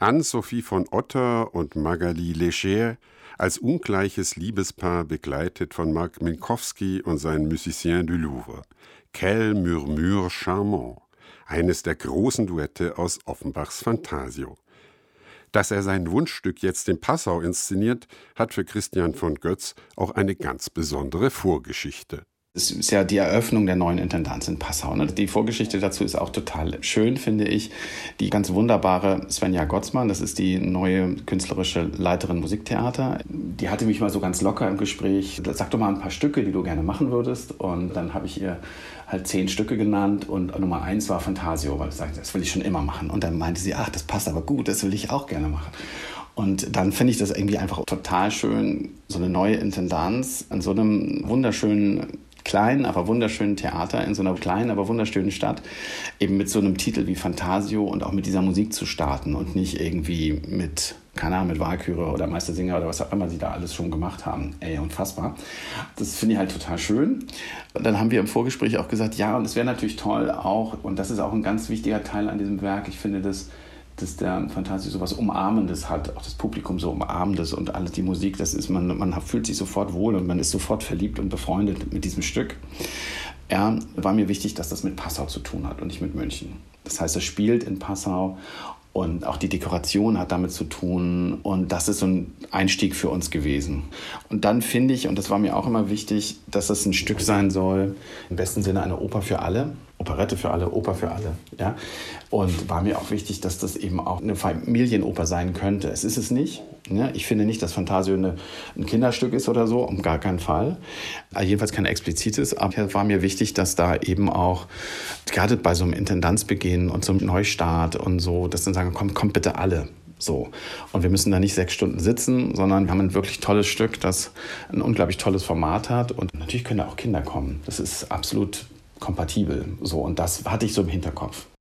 Anne-Sophie von Otter und Magali Léger als ungleiches Liebespaar begleitet von Marc Minkowski und seinen Musiciens du Louvre. Quel murmure charmant, eines der großen Duette aus Offenbachs Fantasio. Dass er sein Wunschstück jetzt in Passau inszeniert, hat für Christian von Götz auch eine ganz besondere Vorgeschichte. Es ist ja die Eröffnung der neuen Intendanz in Passau. Die Vorgeschichte dazu ist auch total schön, finde ich. Die ganz wunderbare Svenja Gottsmann, das ist die neue künstlerische Leiterin Musiktheater, die hatte mich mal so ganz locker im Gespräch, sag doch mal ein paar Stücke, die du gerne machen würdest. Und dann habe ich ihr halt 10 Stücke genannt und Nummer 1 war Fantasio, weil ich sagte, das will ich schon immer machen. Und dann meinte sie, ach, das passt aber gut, das will ich auch gerne machen. Und dann finde ich das irgendwie einfach total schön, so eine neue Intendanz an so einem wunderschönen kleinen, aber wunderschönen Theater in so einer kleinen, aber wunderschönen Stadt eben mit so einem Titel wie Fantasio und auch mit dieser Musik zu starten und nicht irgendwie mit, keine Ahnung, mit Walküre oder Meistersinger oder was auch immer sie da alles schon gemacht haben. Ey, unfassbar. Das finde ich halt total schön. Und dann haben wir im Vorgespräch auch gesagt, ja, und es wäre natürlich toll auch, und das ist auch ein ganz wichtiger Teil an diesem Werk, ich finde dass der Fantasio so was Umarmendes hat, auch das Publikum so Umarmendes und alles, die Musik, das ist, man fühlt sich sofort wohl und man ist sofort verliebt und befreundet mit diesem Stück. Ja, war mir wichtig, dass das mit Passau zu tun hat und nicht mit München. Das heißt, es spielt in Passau und auch die Dekoration hat damit zu tun und das ist so ein Einstieg für uns gewesen. Und dann finde ich, und das war mir auch immer wichtig, dass es ein Stück sein soll, im besten Sinne eine Oper für alle, Operette für alle, Oper für alle. Ja? Und war mir auch wichtig, dass das eben auch eine Familienoper sein könnte. Es ist es nicht. Ne? Ich finde nicht, dass Fantasio ein Kinderstück ist oder so, um gar keinen Fall. Jedenfalls kein explizites. Aber es war mir wichtig, dass da eben auch, gerade bei so einem Intendanzbeginn und so einem Neustart und so, dass dann sagen, kommt bitte alle. So. Und wir müssen da nicht 6 Stunden sitzen, sondern wir haben ein wirklich tolles Stück, das ein unglaublich tolles Format hat. Und natürlich können da auch Kinder kommen. Das ist absolut kompatibel. So. Und das hatte ich so im Hinterkopf.